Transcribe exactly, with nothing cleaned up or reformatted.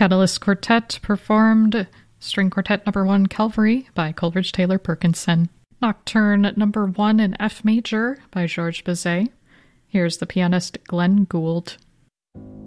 Catalyst Quartet performed String Quartet number one Calvary by Coleridge Taylor Perkinson. Nocturne number one in F major by Georges Bizet. Here's the pianist Glenn Gould.